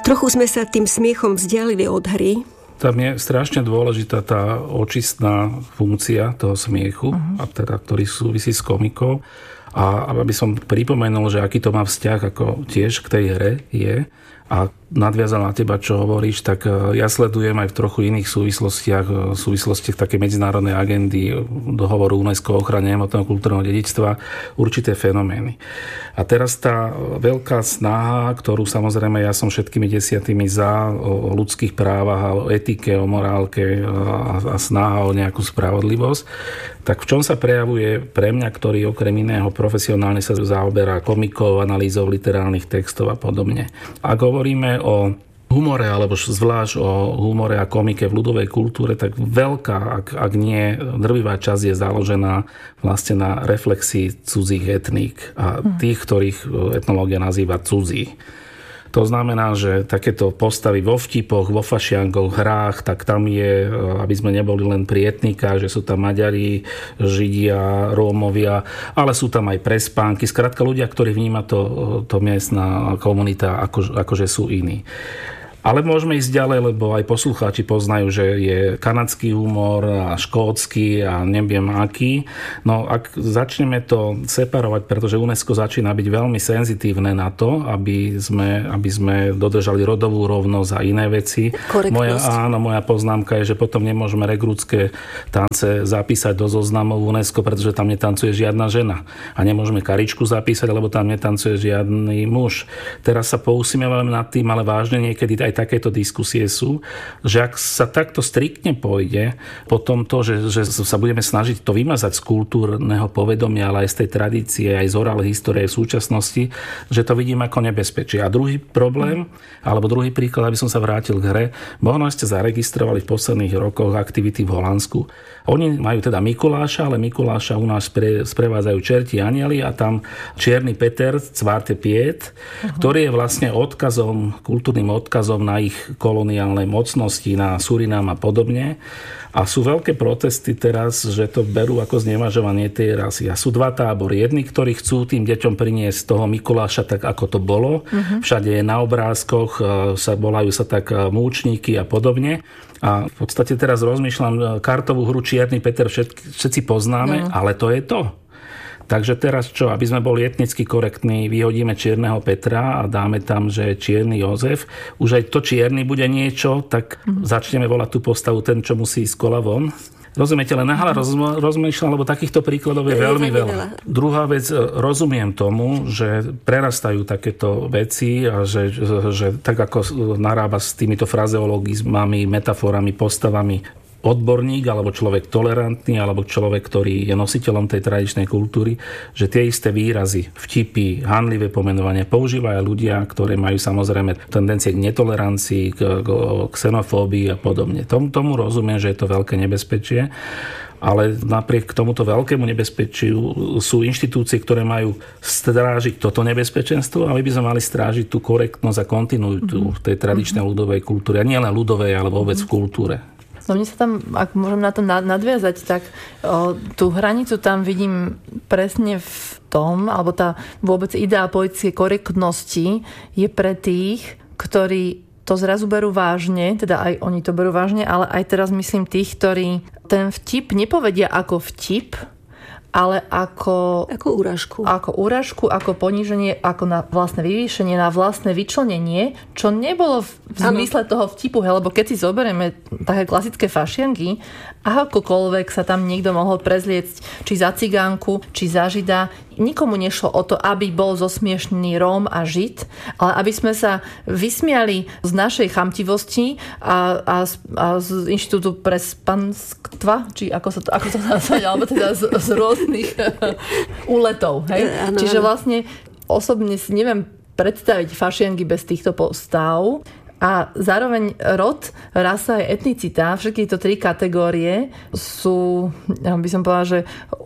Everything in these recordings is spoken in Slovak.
Trochu sme sa tým smiechom vzdialili od hry. Tam je strašne dôležitá tá očistná funkcia toho smiechu, a teda, ktorý súvisí s komikou. A aby som pripomenul, že aký to má vzťah ako tiež k tej hre je, a nadviazal na teba, čo hovoríš, tak ja sledujem aj v trochu iných súvislostiach také medzinárodnej agendy, dohovoru UNESCO o ochrane hmotného kultúrneho dedičstva, určité fenomény. A teraz tá veľká snaha, ktorú samozrejme ja som všetkými 10 za, o ľudských právach a o etike, o morálke a snaha o nejakú spravodlivosť, tak v čom sa prejavuje pre mňa, ktorý okrem iného profesionálne sa zaoberá komikou, analýzou literárnych textov a podobne. Ak hovoríme o humore, alebo zvlášť o humore a komike v ľudovej kultúre, tak veľká, ak nie drvivá časť je založená vlastne na reflexii cudzích etník a tých, ktorých etnológia nazýva cudzí. To znamená, že takéto postavy vo vtipoch, vo fašiankoch, hrách, tak tam je, aby sme neboli len pri etnikách, že sú tam Maďari, Židia, Rómovia, ale sú tam aj prespánky. Skrátka ľudia, ktorí vníma to miestna komunita, akože sú iní. Ale môžeme ísť ďalej, lebo aj poslucháči poznajú, že je kanadský humor a škótsky a neviem aký. No ak začneme to separovať, pretože UNESCO začína byť veľmi senzitívne na to, aby sme dodržali rodovú rovnosť a iné veci. Moja poznámka je, že potom nemôžeme regrútske tance zapísať do zoznamov UNESCO, pretože tam netancuje žiadna žena. A nemôžeme karičku zapísať, lebo tam netancuje žiadny muž. Teraz sa pousmievame nad tým, ale vážne niekedy aj takéto diskusie sú, že ak sa takto striktne pôjde, potom to, že sa budeme snažiť to vymazať z kultúrneho povedomia, ale aj z tej tradície, aj z orálnej histórie v súčasnosti, že to vidím ako nebezpečie. A druhý problém, alebo druhý príklad, aby som sa vrátil k hre, možno ste zaregistrovali v posledných rokoch aktivity v Holandsku. Oni majú teda Mikuláša, ale Mikuláša u nás sprevádzajú čerti anjeli a tam Čierny Peter, Zwarte Piet, ktorý je vlastne kultúrnym odkazom na ich koloniálnej mocnosti, na Surinám a podobne. A sú veľké protesty teraz, že to berú ako znevažovanie tej rasy. A sú dva tábory. Jedni, ktorí chcú tým deťom priniesť toho Mikuláša tak, ako to bolo. Všade je na obrázkoch, volajú sa tak múčníky a podobne. A v podstate teraz rozmýšľam, kartovú hru Čierny Peter všetci poznáme, ale to je to. Takže teraz čo, aby sme boli etnicky korektní, vyhodíme Čierneho Petra a dáme tam, že Čierny Jozef. Už aj to čierny bude niečo, tak začneme volať tú postavu ten, čo musí ísť kola von. Rozumiete, len nahala rozmýšľam, lebo takýchto príkladov je veľmi veľa. Druhá vec, rozumiem tomu, že prerastajú takéto veci a že tak ako narába s týmito frazeologizmami, metaforami, postavami odborník, alebo človek tolerantný, alebo človek, ktorý je nositeľom tej tradičnej kultúry, že tie isté výrazy, vtipy, hanlivé pomenovania používajú ľudia, ktorí majú samozrejme tendencie k netolerancii, k xenofóbii a podobne. Tomu rozumiem, že je to veľké nebezpečie, ale napriek tomuto veľkému nebezpečiu sú inštitúcie, ktoré majú strážiť toto nebezpečenstvo a my by sme mali strážiť tú korektnosť a kontinuitu v tej tradičnej ľudovej kultúre. A nie len ľudovej, ale vôbec v kultúre. No mne sa tam, ak môžem na to nadviazať, tak tú hranicu tam vidím presne v tom, alebo tá vôbec ideál politickej korektnosti je pre tých, ktorí to zrazu berú vážne, teda aj oni to berú vážne, ale aj teraz myslím tých, ktorí ten vtip nepovedia ako vtip, ale ako úražku. Ako úražku, ako poníženie, ako na vlastné vyvýšenie, na vlastné vyčlenenie, čo nebolo v zmysle toho vtipu, lebo keď si zoberieme také klasické fašianky, akokoľvek sa tam niekto mohol prezliecť, či za cigánku, či za žida, nikomu nešlo o to, aby bol zosmiešný Róm a Žid, ale aby sme sa vysmiali z našej chamtivosti a z Inštitútu pre spanstva, či ako sa to nazvať, alebo teda z rôznych úletov. Hej? Čiže vlastne osobne si neviem predstaviť fašianky bez týchto postav. A zároveň rod, rasa a etnicita, všetky tieto tri kategórie sú, by som povedala, že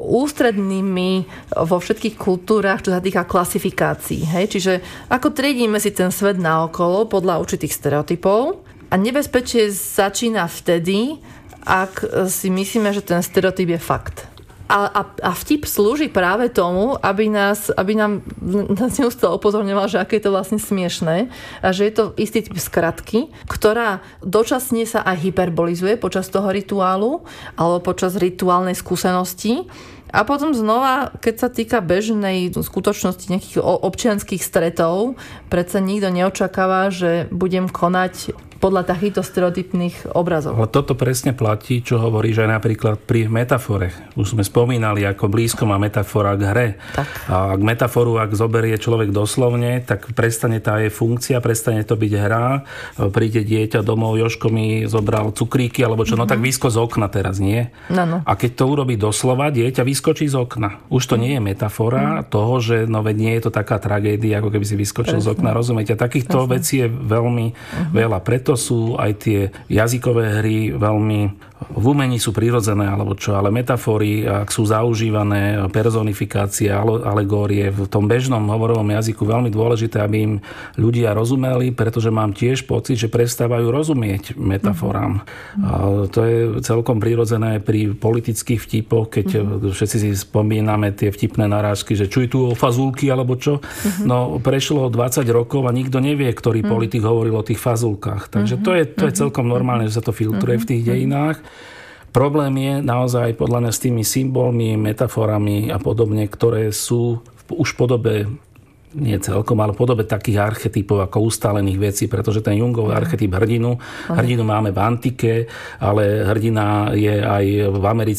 ústrednými vo všetkých kultúrach, čo sa týka klasifikácií. Hej? Čiže ako triedíme si ten svet naokolo podľa určitých stereotypov a nebezpečie začína vtedy, ak si myslíme, že ten stereotyp je fakt. A vtip slúži práve tomu, aby nám neustále upozorňoval, že aké je to vlastne smiešné a že je to istý typ skratky, ktorá dočasne sa aj hyperbolizuje počas toho rituálu alebo počas rituálnej skúsenosti. A potom znova, keď sa týka bežnej skutočnosti nejakých občianskych stretov, predsa nikto neočakáva, že budem konať podľa takýchto stereotypných obrazov. Ale toto presne platí, čo hovoríš aj napríklad pri metafore. Už sme spomínali, ako blízko má metafora k hre. Tak. A ak metaforu, ak zoberie človek doslovne, tak prestane tá jej funkcia, prestane to byť hra. Príde dieťa domov, Jožko mi zobral cukríky, alebo čo, no tak vysko z okna teraz, nie? No. A keď to urobí doslova, dieťa vyskočí z okna. Už to nie je metafora toho, že no veď nie je to taká tragédia, ako keby si vyskočil z okna, rozumiete? A takýchto vecí je veľmi veľa. Preto sú aj tie jazykové hry veľmi v umení sú prirodzené, alebo čo, ale metafory, ak sú zaužívané, personifikácie, alegórie v tom bežnom hovorovom jazyku veľmi dôležité, aby im ľudia rozumeli, pretože mám tiež pocit, že prestávajú rozumieť metaforám. A to je celkom prirodzené pri politických vtipoch, keď všetci si spomíname tie vtipné narážky, že čuj tu o fazulky, alebo čo. No prešlo 20 rokov a nikto nevie, ktorý politik hovoril o tých fazulkách. Takže to je celkom normálne, že sa to filtruje v tých dejinách. Problém je naozaj podľa mňa s tými symbolmi, metaforami a podobne, ktoré sú už v podobe, nie celkom, ale v podobe takých archetypov ako ustálených vecí, pretože ten Jungov archetyp hrdinu máme v antike, ale hrdina je aj v